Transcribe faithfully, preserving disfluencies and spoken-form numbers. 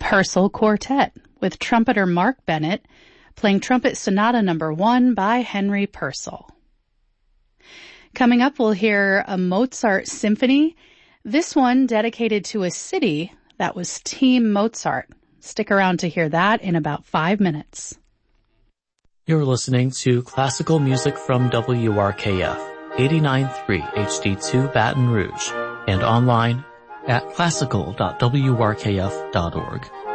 Purcell Quartet with trumpeter Mark Bennett playing Trumpet Sonata Number One by Henry Purcell. Coming up, we'll hear a Mozart symphony, this one dedicated to a city that was Team Mozart. Stick around to hear that in about five minutes. You're listening to classical music from W R K F, eighty-nine point three H D two Baton Rouge, and online at classical dot w r k f dot org.